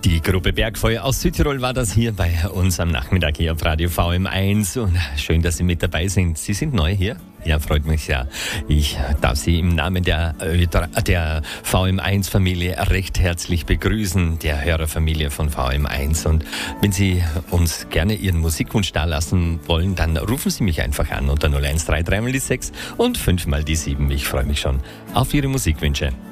Die Gruppe Bergfeuer aus Südtirol war das hier bei uns am Nachmittag hier auf Radio VM1 und schön, dass Sie mit dabei sind. Sie sind neu hier? Ja, freut mich sehr. Ich darf Sie im Namen der VM1-Familie recht herzlich begrüßen, der Hörerfamilie von VM1. Und wenn Sie uns gerne Ihren Musikwunsch dalassen wollen, dann rufen Sie mich einfach an unter 0133 mal die 6 und 5 mal die 7. Ich freue mich schon auf Ihre Musikwünsche.